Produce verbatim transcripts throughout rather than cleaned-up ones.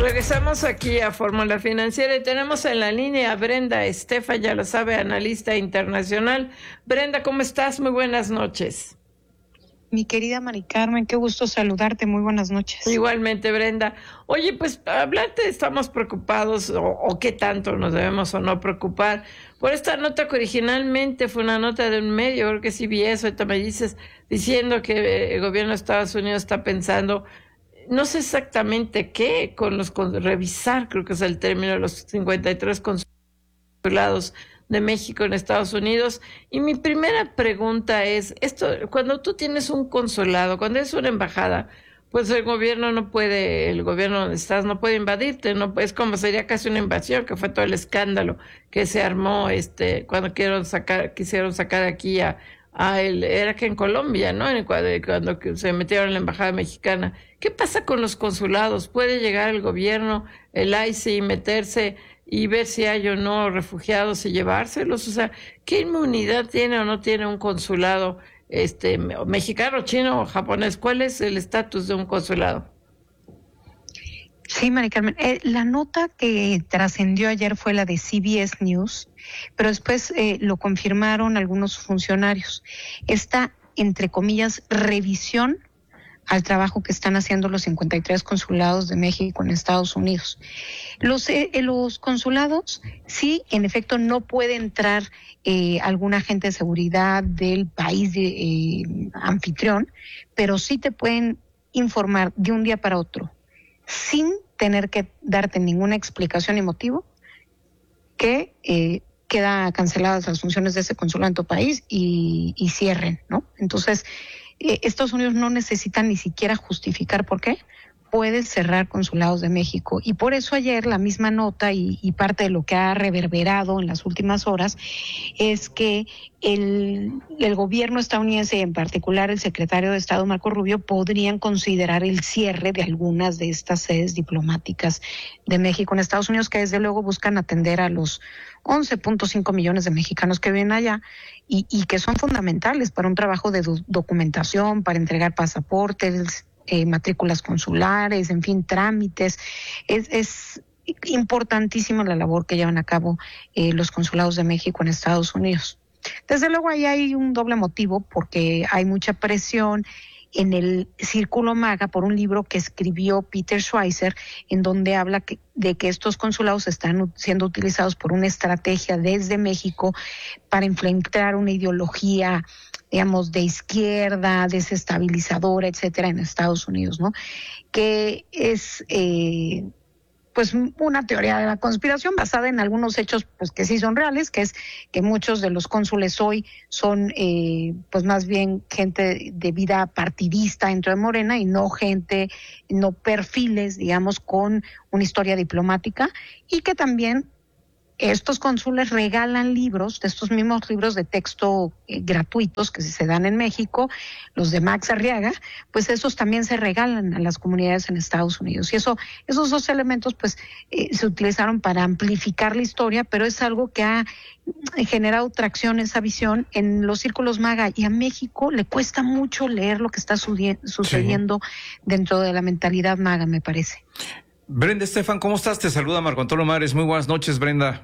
Regresamos aquí a Fórmula Financiera y tenemos en la línea a Brenda Estefan, ya lo sabe, analista internacional. Brenda, ¿cómo estás? Muy buenas noches. Mi querida Mari Carmen, qué gusto saludarte, muy buenas noches. Igualmente, Brenda. Oye, pues para hablarte, estamos preocupados, o, o qué tanto nos debemos o no preocupar, por esta nota que originalmente fue una nota de un medio, creo que C B S, ahorita me dices, diciendo que el gobierno de Estados Unidos está pensando, no sé exactamente qué, con los con revisar, creo que es el término, los cincuenta y tres consulados de México en Estados Unidos. Y mi primera pregunta es, esto, cuando tú tienes un consulado, cuando es una embajada, pues el gobierno no puede, el gobierno donde estás no puede invadirte, no es como sería casi una invasión, que fue todo el escándalo que se armó este cuando quisieron sacar, quisieron sacar aquí a, a el, era que en Colombia, ¿no? Cuando, cuando se metieron en la embajada mexicana. ¿Qué pasa con los consulados? ¿Puede llegar el gobierno, el I C E, meterse y ver si hay o no refugiados y llevárselos? O sea, ¿qué inmunidad tiene o no tiene un consulado este mexicano, chino o japonés? ¿Cuál es el estatus de un consulado? Sí, Mari Carmen, eh, la nota que trascendió ayer fue la de C B S News, pero después eh, lo confirmaron algunos funcionarios. Esta, entre comillas, revisión al trabajo que están haciendo los cincuenta y tres consulados de México en Estados Unidos. Los, eh, los consulados, sí, en efecto, no puede entrar eh, algún agente de seguridad del país de, eh, anfitrión, pero sí te pueden informar de un día para otro, sin tener que darte ninguna explicación y motivo, que eh, queda canceladas las funciones de ese consulado en tu país y, y cierren, ¿no? Entonces, eh, Estados Unidos no necesita ni siquiera justificar por qué puede cerrar consulados de México. Y por eso ayer la misma nota y, y parte de lo que ha reverberado en las últimas horas es que el, el gobierno estadounidense, en particular el secretario de Estado Marco Rubio, podrían considerar el cierre de algunas de estas sedes diplomáticas de México en Estados Unidos, que desde luego buscan atender a los once punto cinco millones de mexicanos que viven allá y, y que son fundamentales para un trabajo de do- documentación, para entregar pasaportes, Eh, matrículas consulares, en fin, trámites. Es, es importantísima la labor que llevan a cabo eh, los consulados de México en Estados Unidos. Desde luego ahí hay un doble motivo, porque hay mucha presión en el Círculo MAGA por un libro que escribió Peter Schweizer, en donde habla que, de que estos consulados están siendo utilizados por una estrategia desde México para infiltrar una ideología, digamos, de izquierda, desestabilizadora, etcétera, en Estados Unidos, ¿no? Que es, eh, pues, una teoría de la conspiración basada en algunos hechos, pues, que sí son reales, que es que muchos de los cónsules hoy son, eh, pues, más bien gente de vida partidista dentro de Morena y no gente, no perfiles, digamos, con una historia diplomática, y que también estos cónsules regalan libros, de estos mismos libros de texto eh, gratuitos que se dan en México, los de Max Arriaga, pues esos también se regalan a las comunidades en Estados Unidos. Y eso, esos dos elementos pues eh, se utilizaron para amplificar la historia, pero es algo que ha generado tracción, esa visión en los círculos MAGA, y a México le cuesta mucho leer lo que está sucediendo sí. dentro de la mentalidad MAGA, me parece. Brenda Estefan, ¿cómo estás? Te saluda Marco Antonio Mares. Muy buenas noches, Brenda.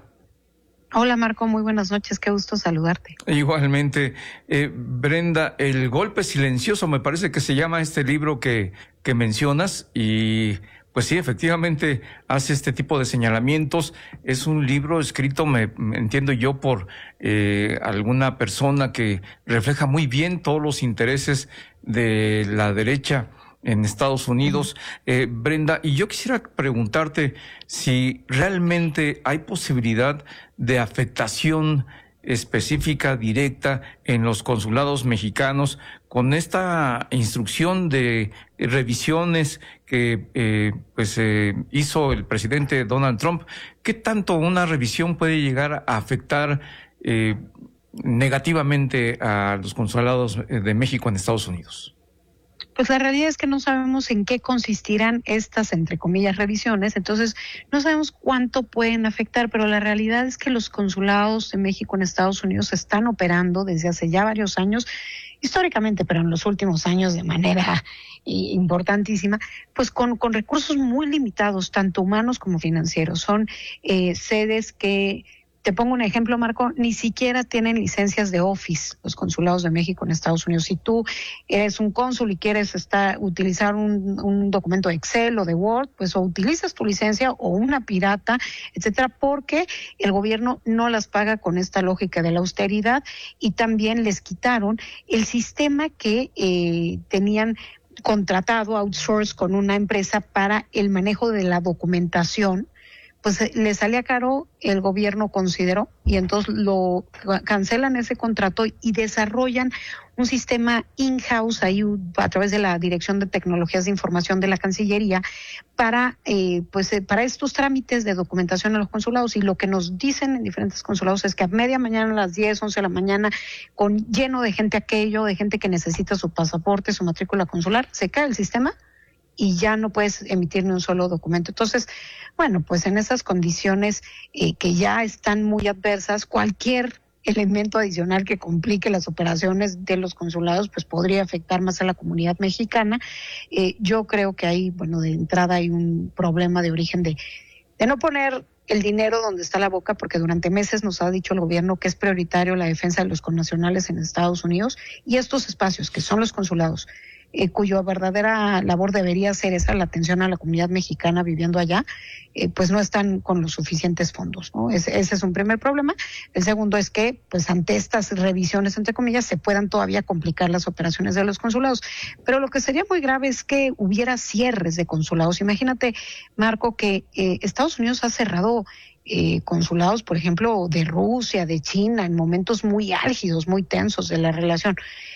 Hola Marco, muy buenas noches, qué gusto saludarte. Igualmente. Eh, Brenda, El golpe silencioso, me parece que se llama este libro que, que mencionas, y pues sí, efectivamente hace este tipo de señalamientos. Es un libro escrito, me, me entiendo yo, por eh, alguna persona que refleja muy bien todos los intereses de la derecha en Estados Unidos. Eh, Brenda, y yo quisiera preguntarte si realmente hay posibilidad de afectación específica, directa, en los consulados mexicanos con esta instrucción de revisiones que eh, pues eh, hizo el presidente Donald Trump. ¿Qué tanto una revisión puede llegar a afectar eh, negativamente a los consulados de México en Estados Unidos? Pues la realidad es que no sabemos en qué consistirán estas, entre comillas, revisiones, entonces no sabemos cuánto pueden afectar, pero la realidad es que los consulados de México en Estados Unidos están operando desde hace ya varios años históricamente, pero en los últimos años de manera importantísima, pues con, con recursos muy limitados, tanto humanos como financieros. Son eh, sedes que, te pongo un ejemplo, Marco, ni siquiera tienen licencias de Office, los consulados de México en Estados Unidos. Si tú eres un cónsul y quieres estar, utilizar un, un documento de Excel o de Word, pues o utilizas tu licencia o una pirata, etcétera, porque el gobierno no las paga con esta lógica de la austeridad, y también les quitaron el sistema que eh, tenían contratado, outsource, con una empresa para el manejo de la documentación. Pues le salía caro, el gobierno consideró, y entonces lo cancelan ese contrato y desarrollan un sistema in-house ahí a través de la Dirección de Tecnologías de Información de la Cancillería para eh, pues eh, para estos trámites de documentación en los consulados. Y lo que nos dicen en diferentes consulados es que a media mañana, a las diez, once de la mañana, con lleno de gente aquello, de gente que necesita su pasaporte, su matrícula consular, se cae el sistema y ya no puedes emitir ni un solo documento. Entonces, bueno, pues en esas condiciones eh, que ya están muy adversas, cualquier elemento adicional que complique las operaciones de los consulados, pues podría afectar más a la comunidad mexicana. Eh, yo creo que ahí, bueno, de entrada hay un problema de origen de, de no poner el dinero donde está la boca, porque durante meses nos ha dicho el gobierno que es prioritario la defensa de los connacionales en Estados Unidos, y estos espacios que son los consulados, Eh, cuya verdadera labor debería ser esa, la atención a la comunidad mexicana viviendo allá, eh, pues no están con los suficientes fondos, ¿no? Ese, ese es un primer problema. El segundo es que, pues ante estas revisiones, entre comillas, se puedan todavía complicar las operaciones de los consulados. Pero lo que sería muy grave es que hubiera cierres de consulados. Imagínate, Marco, que eh, Estados Unidos ha cerrado Eh, consulados, por ejemplo, de Rusia, de China, en momentos muy álgidos, muy tensos de la relación.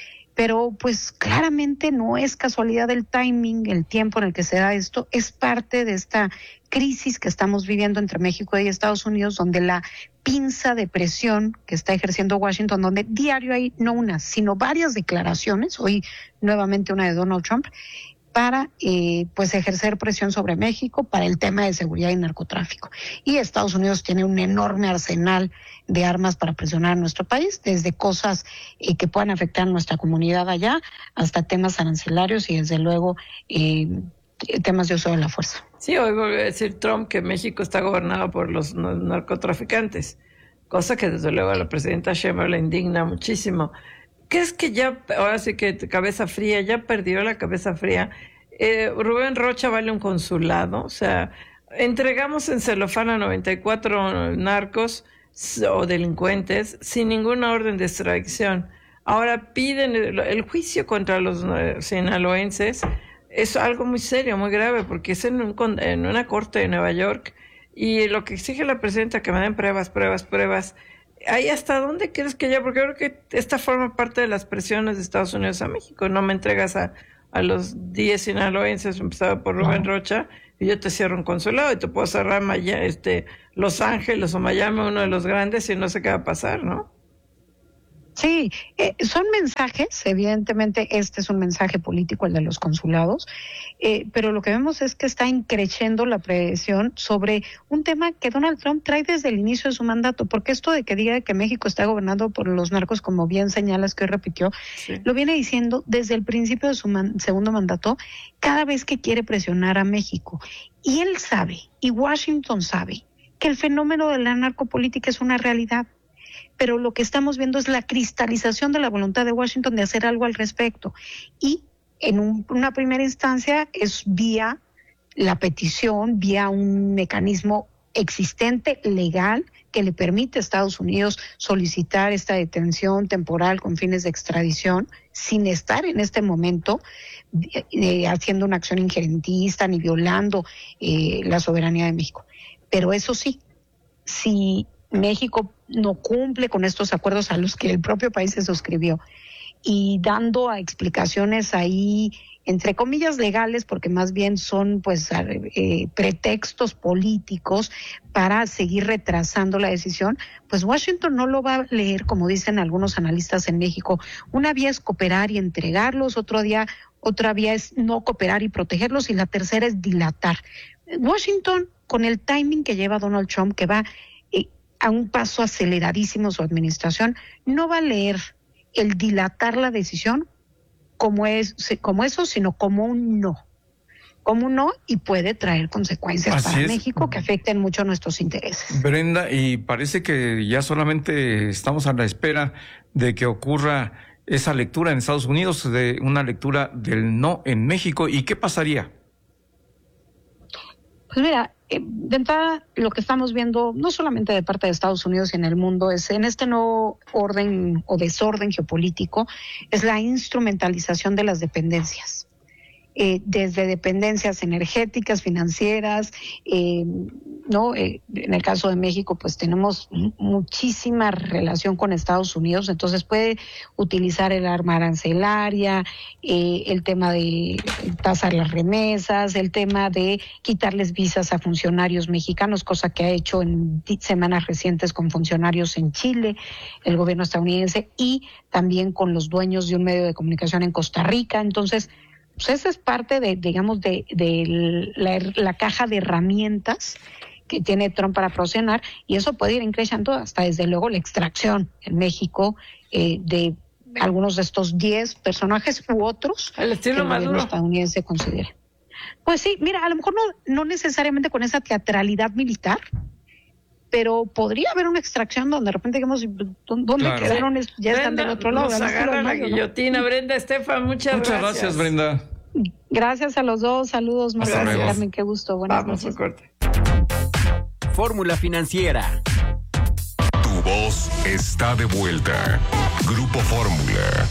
Pero pues claramente no es casualidad el timing, el tiempo en el que se da esto, es parte de esta crisis que estamos viviendo entre México y Estados Unidos, donde la pinza de presión que está ejerciendo Washington, donde diario hay no una, sino varias declaraciones, hoy nuevamente una de Donald Trump, para eh, pues ejercer presión sobre México para el tema de seguridad y narcotráfico. Y Estados Unidos tiene un enorme arsenal de armas para presionar a nuestro país, desde cosas eh, que puedan afectar a nuestra comunidad allá, hasta temas arancelarios y desde luego eh, temas de uso de la fuerza. Sí, hoy volvió a decir Trump que México está gobernado por los narcotraficantes, cosa que desde luego a la presidenta Sheinbaum le indigna muchísimo. ¿Crees que ya, ahora sí que cabeza fría, ya perdió la cabeza fría? Eh, Rubén Rocha vale un consulado, o sea, entregamos en celofán a noventa y cuatro narcos o delincuentes sin ninguna orden de extradición. Ahora piden el, el juicio contra los sinaloenses, es algo muy serio, muy grave, porque es en, un, en una corte de Nueva York, y lo que exige la presidenta que me den pruebas, pruebas, pruebas. ¿Ahí hasta dónde quieres que ya? Porque creo que esta forma parte de las presiones de Estados Unidos a México. No me entregas a, a los diez sinaloenses, empezado por Rubén Rocha, y yo te cierro un consulado y te puedo cerrar Maya, este, Los Ángeles o Miami, uno de los grandes, y no sé qué va a pasar, ¿no? Sí, eh, son mensajes, evidentemente este es un mensaje político, el de los consulados, eh, pero lo que vemos es que está increciendo la presión sobre un tema que Donald Trump trae desde el inicio de su mandato, porque esto de que diga que México está gobernado por los narcos, como bien señalas que hoy repitió, sí, lo viene diciendo desde el principio de su man- segundo mandato, cada vez que quiere presionar a México. Y él sabe, y Washington sabe, que el fenómeno de la narcopolítica es una realidad. Pero lo que estamos viendo es la cristalización de la voluntad de Washington de hacer algo al respecto. Y en un, una primera instancia es vía la petición, vía un mecanismo existente, legal, que le permite a Estados Unidos solicitar esta detención temporal con fines de extradición, sin estar en este momento eh, eh, haciendo una acción injerentista ni violando eh, la soberanía de México. Pero eso sí, si México no cumple con estos acuerdos a los que el propio país se suscribió, y dando a explicaciones ahí, entre comillas legales, porque más bien son pues eh, pretextos políticos para seguir retrasando la decisión, pues Washington no lo va a leer, como dicen algunos analistas en México. Una vía es cooperar y entregarlos, otro día, otra vía es no cooperar y protegerlos, y la tercera es dilatar. Washington, con el timing que lleva Donald Trump, que va a un paso aceleradísimo su administración, no va a leer el dilatar la decisión como, es, como eso, sino como un no. Como un no, y puede traer consecuencias Así para es. México que afecten mucho nuestros intereses. Brenda, y parece que ya solamente estamos a la espera de que ocurra esa lectura en Estados Unidos, de una lectura del no en México. ¿Y qué pasaría? Pues mira, eh, de entrada lo que estamos viendo, no solamente de parte de Estados Unidos y en el mundo, es en este nuevo orden o desorden geopolítico, es la instrumentalización de las dependencias. Eh, desde dependencias energéticas, financieras, eh, no, eh, en el caso de México, pues tenemos muchísima relación con Estados Unidos, entonces puede utilizar el arma arancelaria, eh, el tema de tasar las remesas, el tema de quitarles visas a funcionarios mexicanos, cosa que ha hecho en semanas recientes con funcionarios en Chile, el gobierno estadounidense, y también con los dueños de un medio de comunicación en Costa Rica. Entonces, pues esa es parte de, digamos, de, de la, la caja de herramientas que tiene Trump para presionar, y eso puede ir increciendo hasta, desde luego, la extracción en México eh, de algunos de estos diez personajes u otros el estilo que el Maduro gobierno estadounidense considere. Pues sí, mira, a lo mejor no, no necesariamente con esa teatralidad militar, pero podría haber una extracción donde de repente digamos, ¿dónde Claro. quedaron? Ya Brenda, están del otro lado. nos agarra la guillotina. Brenda, Estefan, muchas, Muchas gracias. gracias, Brenda. Gracias a los dos, saludos, Hasta Margarita, luego. Carmen, qué gusto, buenas Vamos noches. a corte. Fórmula Financiera. Tu voz está de vuelta. Grupo Fórmula.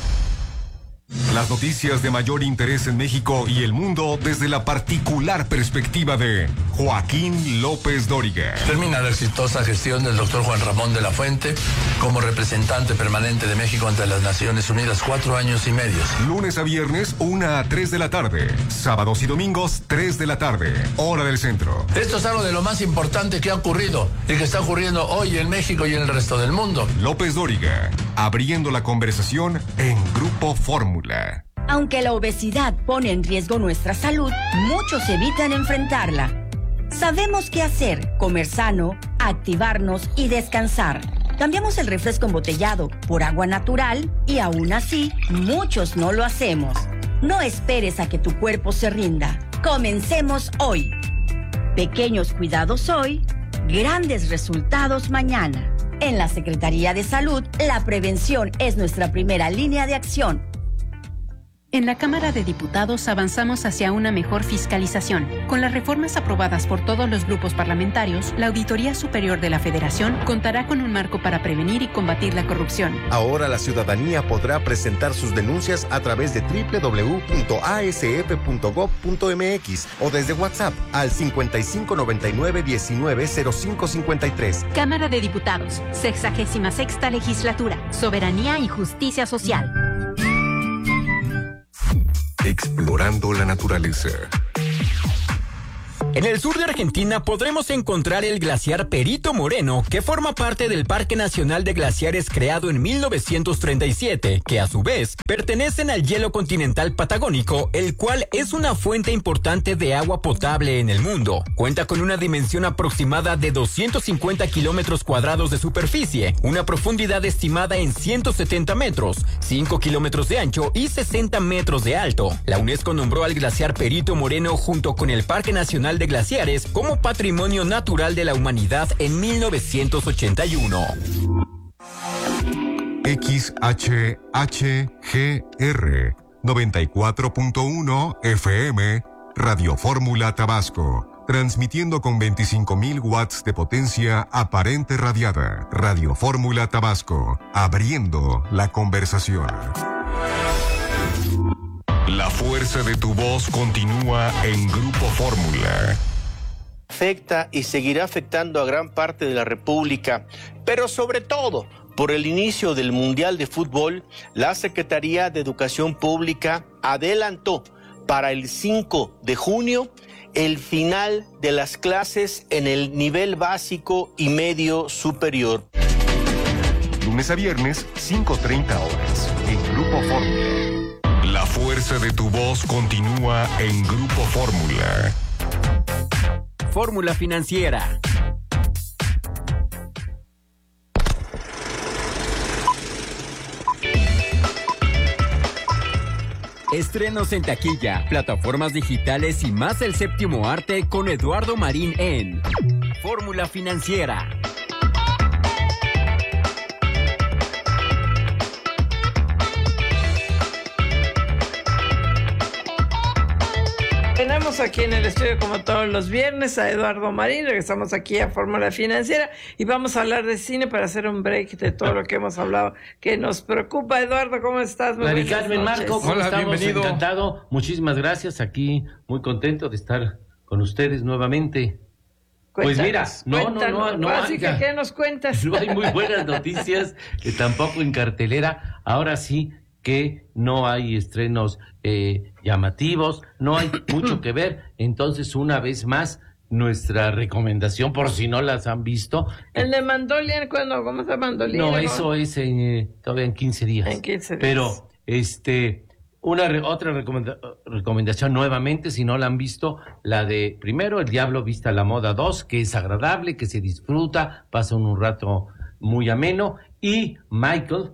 Las noticias de mayor interés en México y el mundo desde la particular perspectiva de Joaquín López Dóriga. Termina la exitosa gestión del doctor Juan Ramón de la Fuente como representante permanente de México ante las Naciones Unidas, cuatro años y medio. Lunes a viernes, una a tres de la tarde. Sábados y domingos, tres de la tarde. Hora del centro. Esto es algo de lo más importante que ha ocurrido y que está ocurriendo hoy en México y en el resto del mundo. López Dóriga, abriendo la conversación en Grupo Fórmula. Aunque la obesidad pone en riesgo nuestra salud, muchos evitan enfrentarla. Sabemos qué hacer: comer sano, activarnos y descansar. Cambiamos el refresco embotellado por agua natural y aún así, muchos no lo hacemos. No esperes a que tu cuerpo se rinda. Comencemos hoy. Pequeños cuidados hoy, grandes resultados mañana. En la Secretaría de Salud, la prevención es nuestra primera línea de acción. En la Cámara de Diputados avanzamos hacia una mejor fiscalización. Con las reformas aprobadas por todos los grupos parlamentarios, la Auditoría Superior de la Federación contará con un marco para prevenir y combatir la corrupción. Ahora la ciudadanía podrá presentar sus denuncias a través de doble u doble u doble u punto a s f punto gob punto m x o desde WhatsApp al cincuenta y cinco noventa y nueve diecinueve cero cinco cincuenta y tres. Cámara de Diputados, sexagésima sexta Legislatura, Soberanía y Justicia Social. Explorando la naturaleza. En el sur de Argentina podremos encontrar el glaciar Perito Moreno, que forma parte del Parque Nacional de Glaciares creado en mil novecientos treinta y siete, que a su vez pertenecen al hielo continental patagónico, el cual es una fuente importante de agua potable en el mundo. Cuenta con una dimensión aproximada de doscientos cincuenta kilómetros cuadrados de superficie, una profundidad estimada en ciento setenta metros, cinco kilómetros de ancho y sesenta metros de alto. La UNESCO nombró al glaciar Perito Moreno junto con el Parque Nacional de Glaciares como Patrimonio Natural de la Humanidad en mil novecientos ochenta y uno. X H H G R noventa y cuatro punto uno F M, Radio Fórmula Tabasco, transmitiendo con veinticinco mil watts de potencia aparente radiada. Radio Fórmula Tabasco, abriendo la conversación. La fuerza de tu voz continúa en Grupo Fórmula. Afecta y seguirá afectando a gran parte de la República, pero sobre todo por el inicio del Mundial de Fútbol, la Secretaría de Educación Pública adelantó para el cinco de junio el final de las clases en el nivel básico y medio superior. Lunes a viernes, cinco treinta horas, en Grupo Fórmula. La fuerza de tu voz continúa en Grupo Fórmula. Fórmula Financiera. Estrenos en taquilla, plataformas digitales y más del séptimo arte con Eduardo Marín en Fórmula Financiera. Tenemos aquí en el estudio, como todos los viernes, a Eduardo Marín. Regresamos aquí a Fórmula Financiera y vamos a hablar de cine para hacer un break de todo lo que hemos hablado que nos preocupa. Eduardo, ¿cómo estás? Muy Mari Carmen, Marco, ¿cómo Hola, estamos? bienvenido. Encantado. Muchísimas gracias. Aquí muy contento de estar con ustedes nuevamente. Pues mira, no, no, no, no. Así que, ¿qué nos cuentas? No hay muy buenas noticias, que tampoco en cartelera. Ahora sí que no hay estrenos eh, llamativos, no hay mucho que ver. Entonces, una vez más, nuestra recomendación, por si no las han visto. El de Mandalorian, ¿cuándo? ¿Cómo se llama Mandalorian? No, eso es eh, todavía en quince días. En quince días. Pero, este, una re- otra recomenda- recomendación nuevamente, si no la han visto, la de, primero, El Diablo Viste a la Moda dos, que es agradable, que se disfruta, pasa un rato muy ameno, y Michael,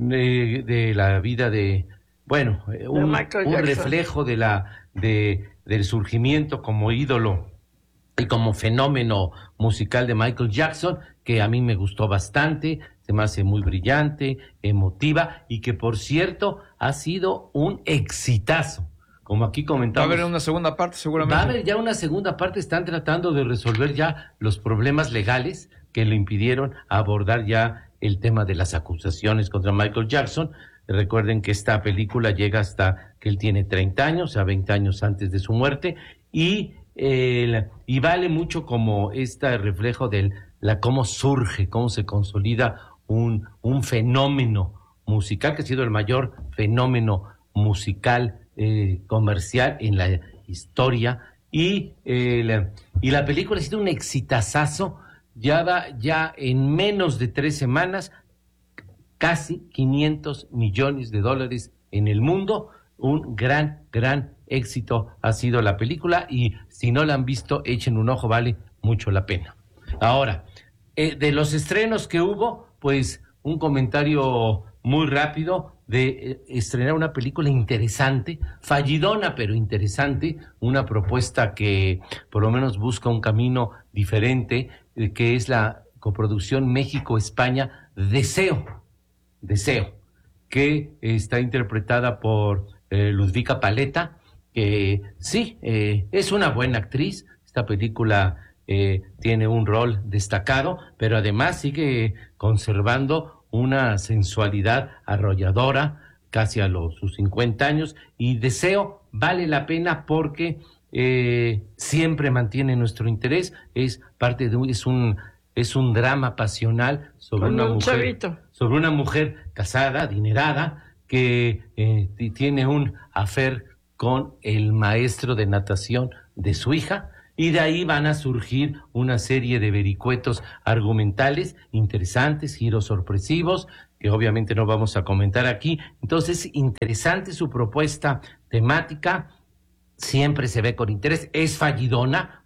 de, de la vida de, bueno, un, un reflejo de la, de, del surgimiento como ídolo y como fenómeno musical de Michael Jackson, que a mí me gustó bastante, se me hace muy brillante, emotiva, y que por cierto ha sido un exitazo. Como aquí comentamos. Va a haber una segunda parte seguramente. Va a haber ya una segunda parte, están tratando de resolver ya los problemas legales que le impidieron abordar ya el tema de las acusaciones contra Michael Jackson. Recuerden que esta película llega hasta que él tiene treinta años, o sea, veinte años antes de su muerte, y, eh, y vale mucho como este reflejo de la, cómo surge, cómo se consolida un, un fenómeno musical, que ha sido el mayor fenómeno musical eh, comercial en la historia, y, eh, la, y la película ha sido un exitazazo. Ya va, ya en menos de tres semanas, casi quinientos millones de dólares en el mundo. Un gran, gran éxito ha sido la película, y si no la han visto, echen un ojo, vale mucho la pena. Ahora, eh, de los estrenos que hubo, pues un comentario muy rápido de eh, estrenar una película interesante, fallidona pero interesante, una propuesta que por lo menos busca un camino diferente, eh, que es la coproducción México-España Deseo, Deseo, que está interpretada por eh, Ludvika Paleta, que sí, eh, es una buena actriz. Esta película eh, tiene un rol destacado, pero además sigue conservando una sensualidad arrolladora, casi a los sus cincuenta años, y Deseo vale la pena porque eh, siempre mantiene nuestro interés. Es parte de un, es un es un drama pasional sobre Con una un mujer chavito. sobre una mujer casada, adinerada, que eh, tiene un affair con el maestro de natación de su hija, y de ahí van a surgir una serie de vericuetos argumentales interesantes, giros sorpresivos, que obviamente no vamos a comentar aquí. Entonces, interesante su propuesta temática, siempre se ve con interés. Es fallidona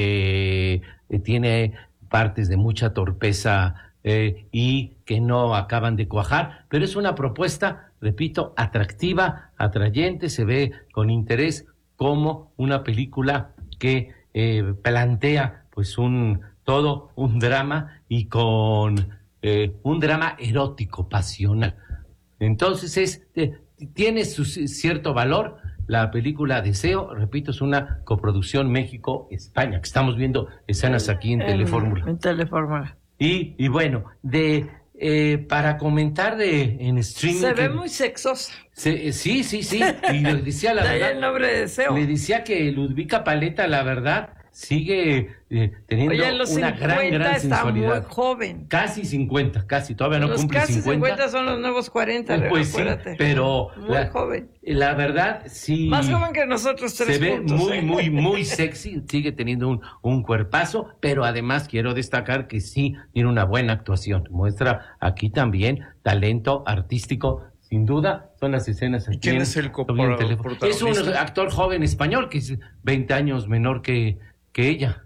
porque eh, tiene partes de mucha torpeza eh, y que no acaban de cuajar, pero es una propuesta, repito, atractiva, atrayente, se ve con interés como una película que eh, plantea pues un todo un drama, y con eh, un drama erótico, pasional. Entonces es eh, tiene su cierto valor. La película Deseo, repito, es una coproducción México-España, que estamos viendo escenas aquí en, en Telefórmula. En Telefórmula. Y, y bueno, de eh, para comentar de en streaming. Se ve que, muy sexosa. Se, sí, sí, sí. Y le decía la de ahí verdad. el nombre de Deseo. Le decía que Ludvika Paleta, la verdad, sigue eh, teniendo Oye, en los una gran, gran está sensualidad. muy joven. Casi cincuenta, casi, todavía no los cumple casi cincuenta. cincuenta son los nuevos cuarenta, Pues acuérdate. sí, pero muy la, joven. La verdad, sí. Más joven que nosotros tres Se ve juntos, muy, ¿eh? muy, muy sexy, sigue teniendo un, un cuerpazo, pero además quiero destacar que sí tiene una buena actuación. Muestra aquí también talento artístico. Sin duda, son las escenas aquí. ¿Quién en, es el coprotagonista? Es un actor joven español que es veinte años menor que, que ella.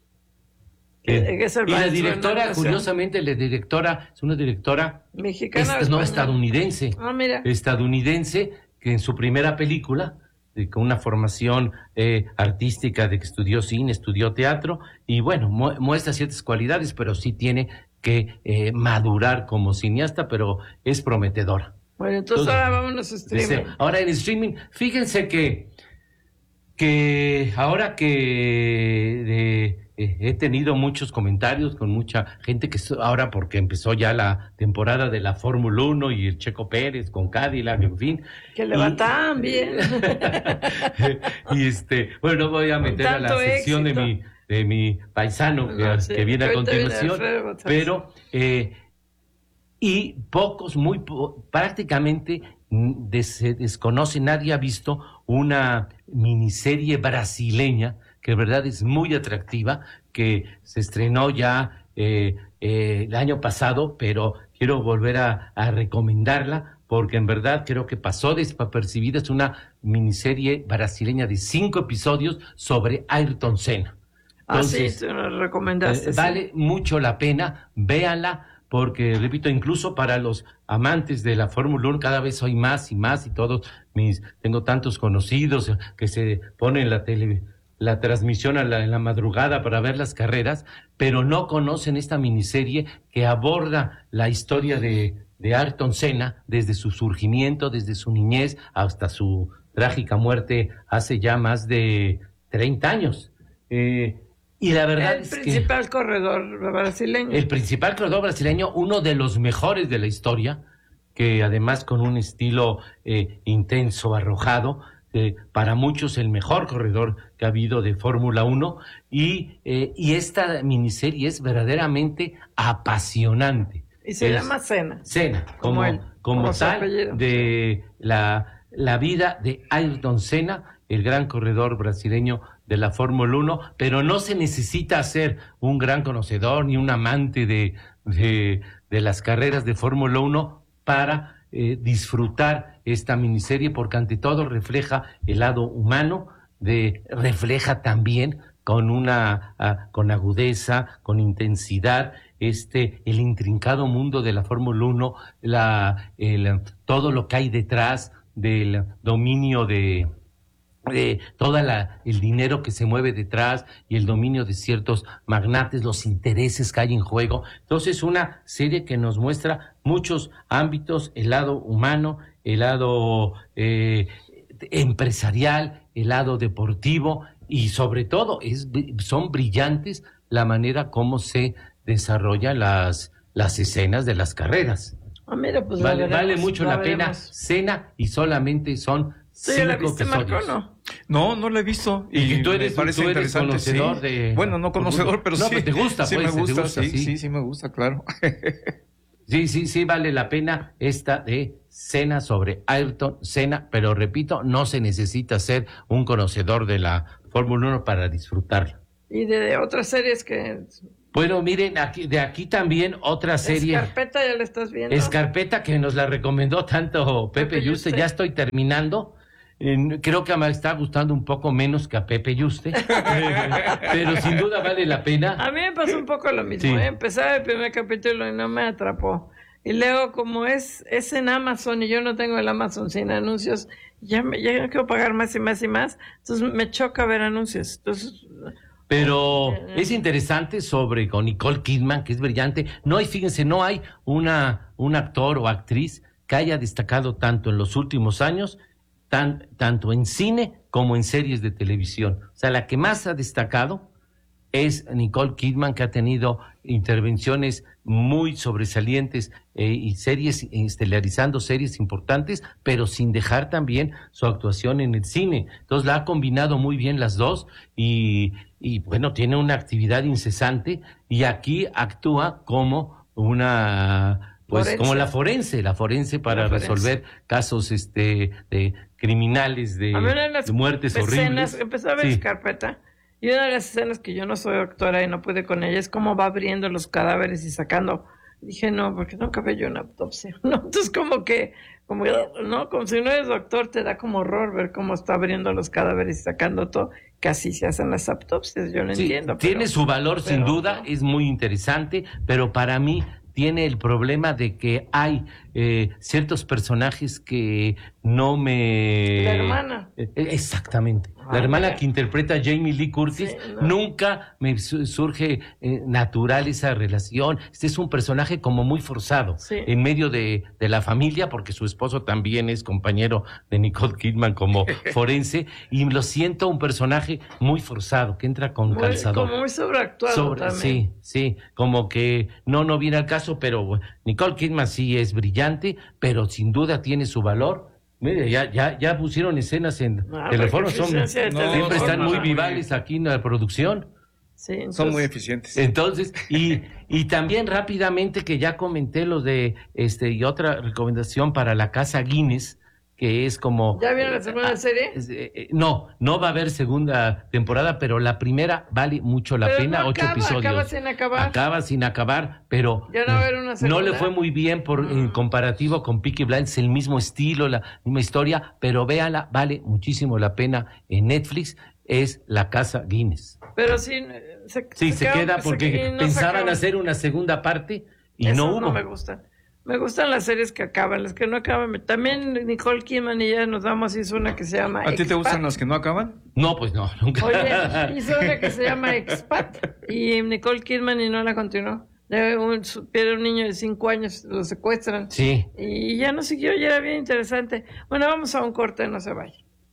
Eh, es el y la maestro directora, de curiosamente, la directora es una directora mexicana, es, no estadounidense. Ah, mira. Estadounidense que en su primera película, de, con una formación eh, artística de que estudió cine, estudió teatro, y bueno, mu- muestra ciertas cualidades, pero sí tiene que eh, madurar como cineasta, pero es prometedora. Bueno, entonces, entonces ahora vámonos a streaming. Dice, ahora en streaming, fíjense que, que ahora que de, eh, he tenido muchos comentarios con mucha gente que ahora porque empezó ya la temporada de la Fórmula uno y el Checo Pérez con Cadillac, en fin. Que le va tan bien. Y este, bueno, no voy a meter a la sección éxito. de mi de mi paisano que, no, sí, que viene a continuación, viene Alfredo, pero eh, y pocos, muy prácticamente des, se desconoce, nadie ha visto una miniserie brasileña que de verdad es muy atractiva, que se estrenó ya eh, eh, el año pasado, pero quiero volver a, a recomendarla porque en verdad creo que pasó desapercibida. Es una miniserie brasileña de cinco episodios sobre Ayrton Senna. Entonces, ah, sí, tú nos recomendaste. Eh, vale sí. mucho la pena, véanla, porque, repito, incluso para los amantes de la Fórmula uno, cada vez hay más y más, y todos mis, tengo tantos conocidos que se ponen la tele, la transmisión a la, en la madrugada para ver las carreras, pero no conocen esta miniserie que aborda la historia de, de Ayrton Senna, desde su surgimiento, desde su niñez, hasta su trágica muerte hace ya más de treinta años. Eh, Y la verdad el es principal que corredor brasileño. El principal corredor brasileño, uno de los mejores de la historia, que además con un estilo eh, intenso, arrojado, eh, para muchos el mejor corredor que ha habido de Fórmula uno, y, eh, y esta miniserie es verdaderamente apasionante. Y se es, llama Senna. Senna, como, como, él, como, como tal, de la, la vida de Ayrton Senna, el gran corredor brasileño de la Fórmula uno, pero no se necesita ser un gran conocedor ni un amante de, de, de las carreras de Fórmula uno para eh, disfrutar esta miniserie, porque ante todo refleja el lado humano, de, refleja también con una uh, con agudeza, con intensidad, este el intrincado mundo de la Fórmula uno, la, el, todo lo que hay detrás del dominio de de toda la el dinero que se mueve detrás y el dominio de ciertos magnates, los intereses que hay en juego. Entonces, una serie que nos muestra muchos ámbitos, el lado humano, el lado eh, empresarial, el lado deportivo, y sobre todo es son brillantes la manera como se desarrollan las las escenas de las carreras. Ah, mira, pues vale, veremos, vale mucho la, la pena Senna, y solamente son ¿Sí la viste, Marco, no? No, no la he visto. Y, y tú eres, me parece tú eres conocedor sí. de... Bueno, no conocedor, pero no, sí. Pero te gusta, sí, pues, me gusta, te gusta, sí, sí, sí, sí, me gusta, claro. Sí, sí, sí, vale la pena esta de Senna sobre Ayrton Senna, pero repito, no se necesita ser un conocedor de la Fórmula uno para disfrutarla. Y de, de otras series que... Bueno, miren, aquí, de aquí también otra serie. Escarpeta, ya la estás viendo. Escarpeta, que nos la recomendó tanto Pepe, Pepe Yuste. Ya estoy terminando. Eh, creo que me está gustando un poco menos que a Pepe Yuste, pero sin duda vale la pena. A mí me pasó un poco lo mismo. Sí. ¿eh? Empezaba el primer capítulo y no me atrapó. Y luego, como es, es en Amazon y yo no tengo el Amazon sin anuncios, ya, me, ya no quiero pagar más y más y más. Entonces me choca ver anuncios. Entonces... Pero es interesante sobre con Nicole Kidman, que es brillante. No hay, fíjense, no hay una un actor o actriz que haya destacado tanto en los últimos años, tan, tanto en cine como en series de televisión. O sea, la que más ha destacado es Nicole Kidman, que ha tenido intervenciones muy sobresalientes eh, y series, estelarizando series importantes, pero sin dejar también su actuación en el cine. Entonces la ha combinado muy bien las dos y, y bueno, tiene una actividad incesante, y aquí actúa como una... Pues forense. Como la forense, la forense para la forense. resolver casos este de criminales, de, de muertes escenas, horribles. Empezó a ver sí. Escarpeta, y una de las escenas que yo no soy doctora y no pude con ella es cómo va abriendo los cadáveres y sacando. Dije, no, porque nunca veo yo una autopsia, ¿no? Entonces como que, como no, como si no eres doctor, te da como horror ver cómo está abriendo los cadáveres y sacando todo, que así se hacen las autopsias, yo no sí, entiendo. Tiene pero, su valor pero, sin duda, no. Es muy interesante, pero para mí tiene el problema de que hay eh, ciertos personajes que no me... La hermana. Eh, exactamente. Ah, la hermana mira. que interpreta a Jamie Lee Curtis, sí, no. nunca me surge eh, natural esa relación. Este es un personaje como muy forzado, sí. en medio de, de la familia, porque su esposo también es compañero de Nicole Kidman como forense, y lo siento un personaje muy forzado, que entra con muy, calzador. Como muy sobreactuado Sobre, también. Sí, sí, como que no, no viene al caso, pero Nicole Kidman sí es brillante, pero sin duda tiene su valor. Mire, ya, ya, ya pusieron escenas en ah, Telefono, son, no, siempre están no, muy no, vivales muy... aquí en la producción. Sí, entonces... Son muy eficientes. Entonces, y, y también rápidamente que ya comenté los de, este, y otra recomendación para La Casa Guinness, que es como... ¿Ya vieron la segunda eh, serie? Eh, eh, no, no va a haber segunda temporada, pero la primera vale mucho la pero pena, no ocho acaba, episodios. Acaba sin acabar. Acaba sin acabar, pero ya no, va a haber una segunda. No le fue muy bien por mm. en comparativo con Peaky Blinders, el mismo estilo, la misma historia, pero véala, vale muchísimo la pena en Netflix, es La Casa Guinness. Pero sí, se, sí, se, se queda, queda porque se, no pensaban hacer una segunda parte y Eso no hubo. No me gustan. Me gustan las series que acaban, las que no acaban. También Nicole Kidman y ella nos damos, hizo una que se llama ¿A ti te gustan las que no acaban? No, pues no, nunca. Oye, hizo una que se llama Expat y Nicole Kidman y no la continuó. Un, pierde un niño de cinco años, lo secuestran. Sí. Y ya no siguió, ya era bien interesante. Bueno, vamos a un corte, no se vaya.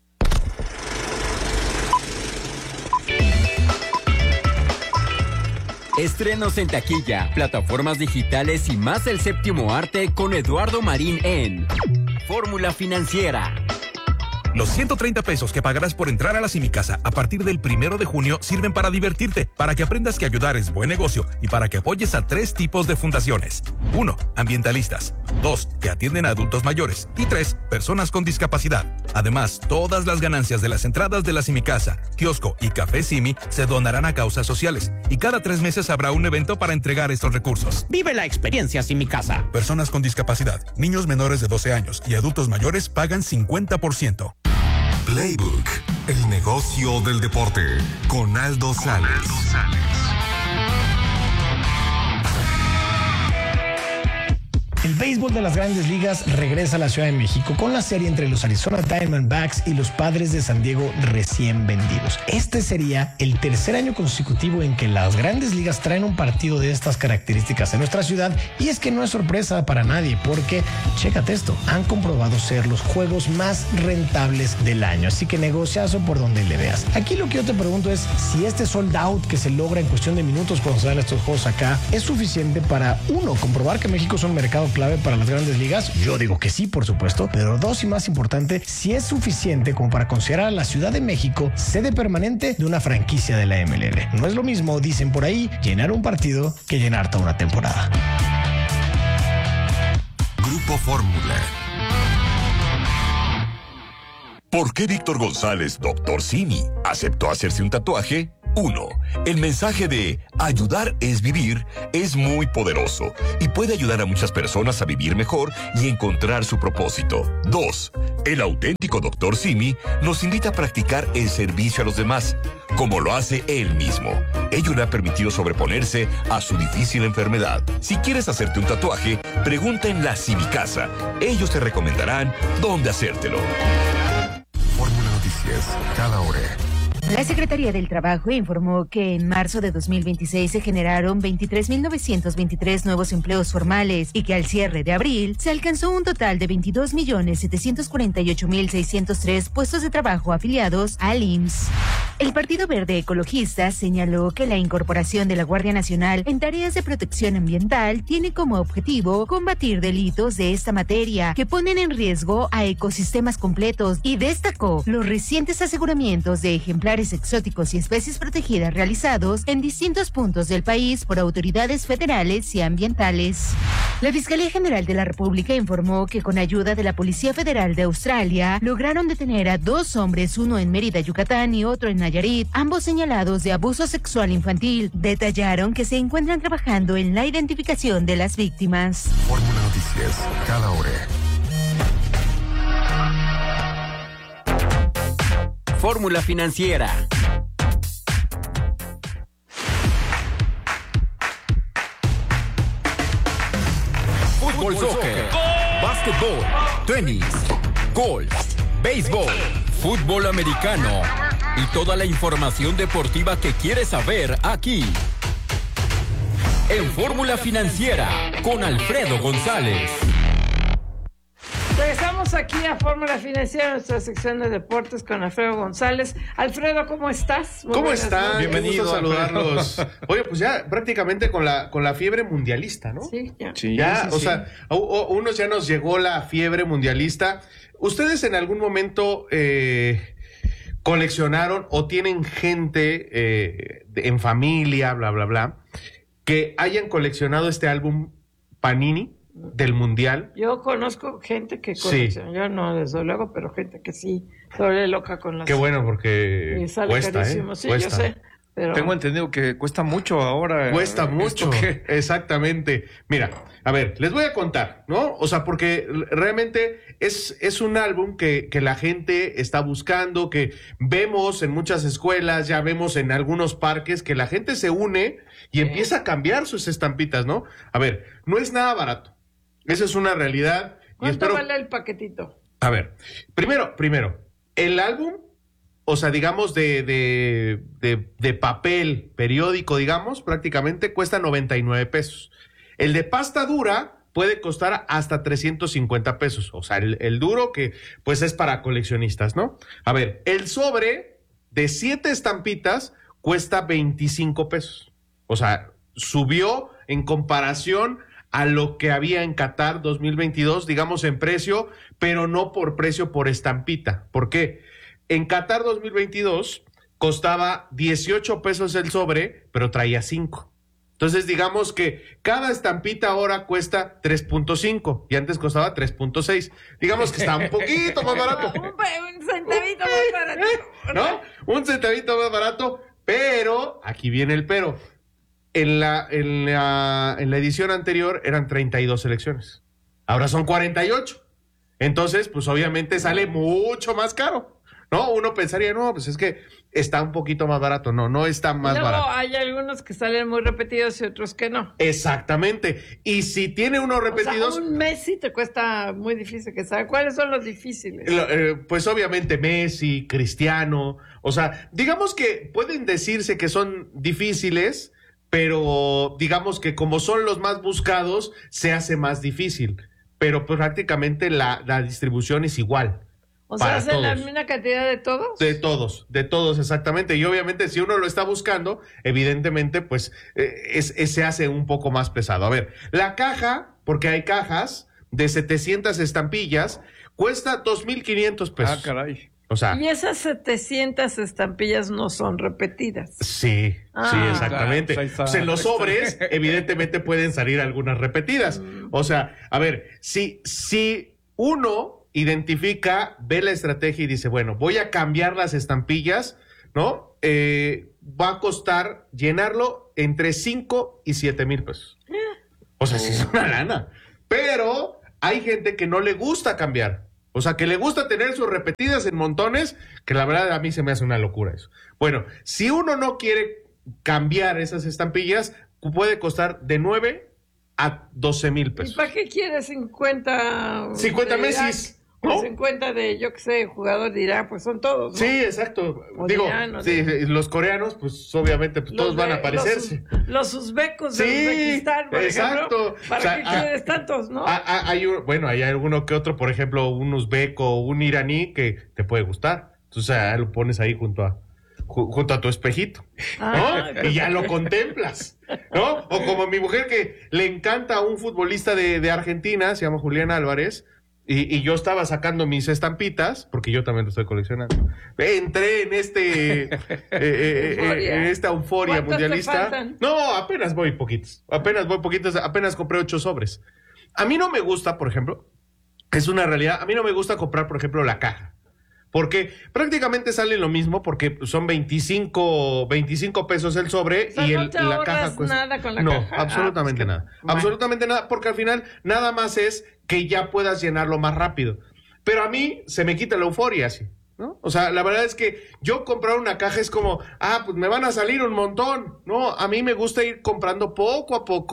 Estrenos en taquilla, plataformas digitales y más del séptimo arte con Eduardo Marín en Fórmula Financiera. Los ciento treinta pesos que pagarás por entrar a la Simicasa a partir del primero de junio sirven para divertirte, para que aprendas que ayudar es buen negocio y para que apoyes a tres tipos de fundaciones. Uno, ambientalistas. Dos, que atienden a adultos mayores. Y tres, personas con discapacidad. Además, todas las ganancias de las entradas de la Simicasa, kiosco y café Simi se donarán a causas sociales. Y cada tres meses habrá un evento para entregar estos recursos. Vive la experiencia Simicasa. Personas con discapacidad, niños menores de doce años y adultos mayores pagan cincuenta por ciento. Playbook, el negocio del deporte, con Aldo Sales. El béisbol de las Grandes Ligas regresa a la Ciudad de México con la serie entre los Arizona Diamondbacks y los Padres de San Diego recién vendidos. Este sería el tercer año consecutivo en que las Grandes Ligas traen un partido de estas características en nuestra ciudad, y es que no es sorpresa para nadie porque, chécate esto, han comprobado ser los juegos más rentables del año, así que negociazo por donde le veas. Aquí lo que yo te pregunto es si este sold out que se logra en cuestión de minutos cuando se dan estos juegos acá es suficiente para, uno, comprobar que México es un mercado clave para las Grandes Ligas. Yo digo que sí, por supuesto, pero dos, y más importante, si es suficiente como para considerar a la Ciudad de México sede permanente de una franquicia de la M L B. No es lo mismo, dicen por ahí, llenar un partido que llenar toda una temporada. Grupo Fórmula. ¿Por qué Víctor González, doctor Simi, aceptó hacerse un tatuaje? uno. El mensaje de ayudar es vivir es muy poderoso y puede ayudar a muchas personas a vivir mejor y encontrar su propósito. dos. El auténtico doctor Simi nos invita a practicar el servicio a los demás, como lo hace él mismo. Ello le ha permitido sobreponerse a su difícil enfermedad. Si quieres hacerte un tatuaje, pregunta en la Simicasa. Ellos te recomendarán dónde hacértelo. Fórmula Noticias, cada hora. La Secretaría del Trabajo informó que en marzo de dos mil veintiséis se generaron veintitrés mil novecientos veintitrés nuevos empleos formales y que al cierre de abril se alcanzó un total de veintidós millones setecientos cuarenta y ocho mil seiscientos tres puestos de trabajo afiliados al I M S S. El Partido Verde Ecologista señaló que la incorporación de la Guardia Nacional en tareas de protección ambiental tiene como objetivo combatir delitos de esta materia que ponen en riesgo a ecosistemas completos, y destacó los recientes aseguramientos de ejemplares exóticos y especies protegidas realizados en distintos puntos del país por autoridades federales y ambientales. La Fiscalía General de la República informó que con ayuda de la Policía Federal de Australia lograron detener a dos hombres, uno en Mérida, Yucatán y otro en Nayarit, ambos señalados de abuso sexual infantil. Detallaron que se encuentran trabajando en la identificación de las víctimas. Fórmula Noticias, cada hora. Fórmula Financiera. Fútbol, Soccer. básquetbol, tenis, golf, béisbol, fútbol americano y toda la información deportiva que quieres saber aquí. En Fórmula Financiera, con Alfredo González. Regresamos aquí a Fórmula Financiera, nuestra sección de deportes con Alfredo González. Alfredo, ¿cómo estás? Muy ¿Cómo están? Bienvenido a saludarlos. Oye, pues ya prácticamente con la con la fiebre mundialista, ¿no? Sí, ya. Sí, ya, sí, o sí. sea, a, a unos ya nos llegó la fiebre mundialista. ¿Ustedes en algún momento eh, coleccionaron o tienen gente eh, de, en familia, bla, bla, bla, que hayan coleccionado este álbum Panini del Mundial? Yo conozco gente que colecciona, sí. Yo no, desde luego, pero gente que sí, sobre loca con las... Qué bueno, porque y sale cuesta, carísimo, ¿eh? sí, Cuesta. yo sé. Pero... Tengo entendido que cuesta mucho ahora. Cuesta mucho, que... exactamente. Mira, a ver, les voy a contar, ¿no? O sea, porque realmente es, es un álbum que, que la gente está buscando, que vemos en muchas escuelas, ya vemos en algunos parques, que la gente se une y ¿Eh? empieza a cambiar sus estampitas, ¿no? A ver, no es nada barato. Esa es una realidad. ¿Cuánto y espero... vale el paquetito? A ver, primero, primero, el álbum, o sea, digamos, de, de, de, de papel periódico, digamos, prácticamente cuesta noventa y nueve pesos. El de pasta dura puede costar hasta trescientos cincuenta pesos. O sea, el, el duro que, pues, es para coleccionistas, ¿no? A ver, el sobre de siete estampitas cuesta veinticinco pesos. O sea, subió en comparación a lo que había en Qatar dos mil veintidós, digamos en precio, pero no por precio por estampita. ¿Por qué? En Qatar dos mil veintidós costaba dieciocho pesos el sobre, pero traía cinco. Entonces, digamos que cada estampita ahora cuesta tres punto cinco y antes costaba tres punto seis. Digamos que está un poquito más barato. un, un centavito más barato. ¿No? Un centavito más barato, pero aquí viene el pero. En la, en la, en la edición anterior eran treinta y dos selecciones. Ahora son cuarenta y ocho. Entonces, pues obviamente sale mucho más caro. ¿No? Uno pensaría, no, pues es que está un poquito más barato. No, no está más Luego barato. hay algunos que salen muy repetidos y otros que no. Exactamente. Y si tiene unos repetidos... O sea, un Messi te cuesta muy difícil que saber. ¿Cuáles son los difíciles? Eh, pues obviamente Messi, Cristiano. O sea, digamos que pueden decirse que son difíciles, pero digamos que como son los más buscados, se hace más difícil. Pero pues, prácticamente la, la distribución es igual. O sea, ¿hacen la misma cantidad de todos? De todos, de todos, exactamente. Y obviamente si uno lo está buscando, evidentemente, pues eh, es, es, se hace un poco más pesado. A ver, la caja, porque hay cajas de setecientas estampillas, cuesta dos mil quinientos pesos. Ah, caray. O sea, y esas setecientas estampillas no son repetidas. Sí, ah, sí, exactamente. Claro, pues en los sobres, evidentemente, pueden salir algunas repetidas. Mm. O sea, a ver, si, si uno identifica, ve la estrategia y dice, bueno, voy a cambiar las estampillas, ¿no? Eh, va a costar llenarlo entre cinco y siete mil pesos. O sea, sí es una lana. Pero hay gente que no le gusta cambiar. O sea, que le gusta tener sus repetidas en montones, que la verdad a mí se me hace una locura eso. Bueno, si uno no quiere cambiar esas estampillas, puede costar de nueve a doce mil pesos. ¿Y para qué quiere cincuenta? cincuenta Messis, ¿no? cincuenta de, yo qué sé, jugador de Irán, pues son todos, ¿no? Sí, exacto. O Digo, iranos, sí, ¿no? Los coreanos, pues obviamente pues, todos de, van a aparecerse. Los, los uzbecos de sí, Uzbekistán, por exacto. ejemplo. ¿Para o sea, qué a, quieres tantos, no? A, a, hay un, bueno, hay alguno que otro, por ejemplo, un uzbeco o un iraní que te puede gustar. Entonces, ah, lo pones ahí junto a junto a tu espejito, ¿no? Ah, y ya lo contemplas, ¿no? O como mi mujer que le encanta a un futbolista de, de Argentina, se llama Julián Álvarez, y, y yo estaba sacando mis estampitas, porque yo también lo estoy coleccionando. Entré en este, eh, eh, eh, en esta euforia mundialista. No, apenas voy poquitos, apenas voy poquitos, apenas compré ocho sobres. A mí no me gusta, por ejemplo, es una realidad, a mí no me gusta comprar, por ejemplo, la caja. Porque prácticamente sale lo mismo, porque son veinticinco, veinticinco pesos el sobre, o sea, y el, no te la caja cuesta nada con la no, caja. absolutamente ah, pues nada. Que... Absolutamente nada, porque al final nada más es que ya puedas llenarlo más rápido. Pero a mí se me quita la euforia así, ¿no? O sea, la verdad es que yo comprar una caja es como, ah, pues me van a salir un montón. No, a mí me gusta ir comprando poco a poco,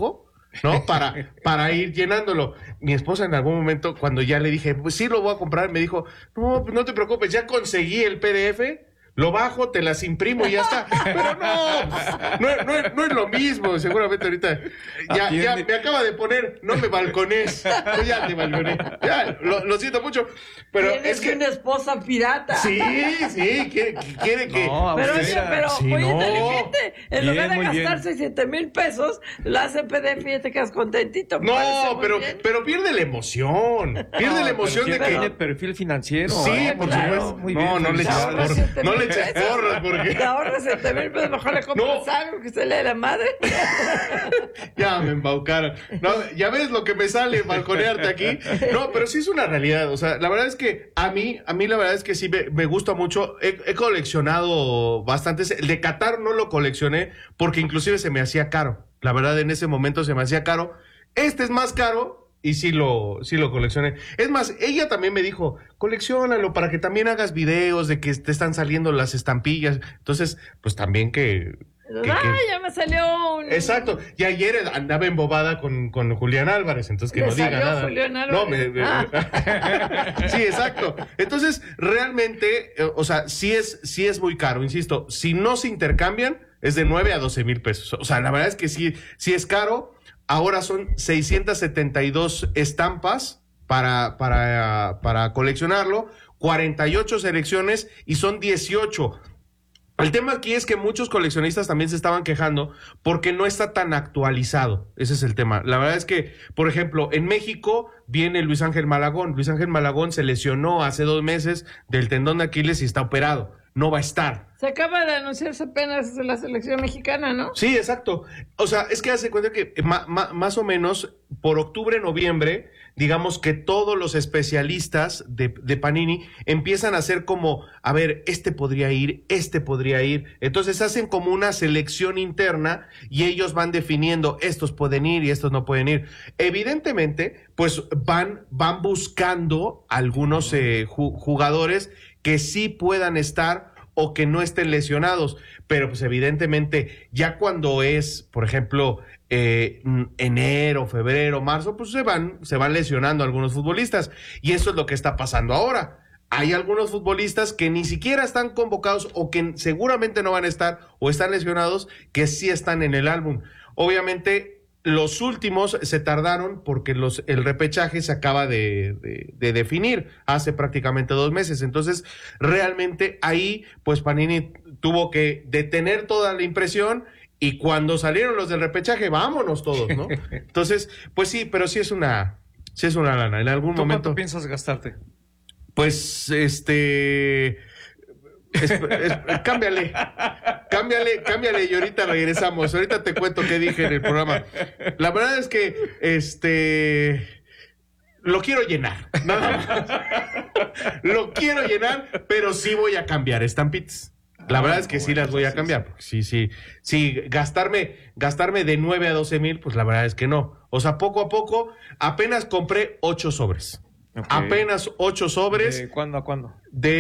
¿no? Para, para ir llenándolo. Mi esposa en algún momento, cuando ya le dije, pues sí lo voy a comprar, me dijo, no, pues no te preocupes, ya conseguí el P D F, lo bajo, te las imprimo y ya está. Pero no, no, no, no es lo mismo, seguramente ahorita. Ya, ya me acaba de poner, no me balcones. Yo ya te balconé. Ya, lo, lo siento mucho. Pero Tienes es que una esposa pirata. Sí, sí, quiere, quiere que. No, pero oye, pero sí, muy no. inteligente. En Bien, lugar de muy gastarse siete mil pesos, la hace P D F y te quedas contentito. No, pero, pero pierde la emoción. Pierde No, la emoción pero de que. tiene perfil financiero. Sí, ¿eh? por Claro, supuesto. muy No, bien, no le eches felicidades. porras. No le eches porras porque. Te ahorras siete mil pesos, mejor le compras algo que se le dé la madre. Ya me embaucaron. No, ya ves lo que me sale balconearte aquí. No, pero sí es una realidad. O sea, la verdad es que a mí, a mí la verdad es que sí me, me gusta mucho. He, he coleccionado bastantes. El de Qatar no lo coleccioné porque inclusive se me hacía caro. La verdad, en ese momento se me hacía caro. Este es más caro. Y sí lo, sí lo coleccioné. Es más, ella también me dijo, colecciónalo para que también hagas videos de que te están saliendo las estampillas. Entonces, pues también que... que- ¡Ah, que- ya me salió un... Exacto. Y ayer andaba embobada con, con Julián Álvarez, entonces que ¿Le no diga salió nada. Julián Álvarez? No, me, me- Ah. Sí, exacto. Entonces, realmente, eh, o sea, sí es, sí es muy caro, insisto. Si no se intercambian, es de nueve a doce mil pesos. O sea, la verdad es que sí, sí es caro. Ahora son seiscientas setenta y dos estampas para, para, para coleccionarlo, cuarenta y ocho selecciones y son dieciocho. El tema aquí es que muchos coleccionistas también se estaban quejando porque no está tan actualizado. Ese es el tema. La verdad es que, por ejemplo, en México viene Luis Ángel Malagón. Luis Ángel Malagón se lesionó hace dos meses del tendón de Aquiles y está operado. No va a estar. Se acaba de anunciarse apenas la selección mexicana, ¿no? Sí, exacto. O sea, es que hace cuenta que ma- ma- más o menos por octubre, noviembre, digamos que todos los especialistas de, de Panini empiezan a hacer como, a ver, este podría ir, este podría ir. Entonces hacen como una selección interna y ellos van definiendo, estos pueden ir y estos no pueden ir. Evidentemente, pues van, van buscando algunos eh, ju- jugadores que sí puedan estar o que no estén lesionados, pero pues evidentemente ya cuando es, por ejemplo, eh, enero, febrero, marzo, pues se van, se van lesionando algunos futbolistas y eso es lo que está pasando ahora. Hay algunos futbolistas que ni siquiera están convocados o que seguramente no van a estar o están lesionados que sí están en el álbum. Obviamente los últimos se tardaron porque los, el repechaje se acaba de, de, de definir hace prácticamente dos meses. Entonces, realmente ahí, pues Panini tuvo que detener toda la impresión y cuando salieron los del repechaje, vámonos todos, ¿no? Entonces, pues sí, pero sí es una, sí es una lana. En algún ¿Tú momento. cuánto piensas gastarte? Pues, este... Es, es, cámbiale, cámbiale, cámbiale y ahorita regresamos. Ahorita te cuento qué dije en el programa. La verdad es que este lo quiero llenar, nada más. Lo quiero llenar, pero sí voy a cambiar estampitas. La verdad es que sí las voy a cambiar. Porque sí, sí, sí, gastarme, gastarme de nueve a doce mil, pues la verdad es que no. O sea, poco a poco, apenas compré ocho sobres. Okay. Apenas ocho sobres. ¿De cuándo a cuándo? De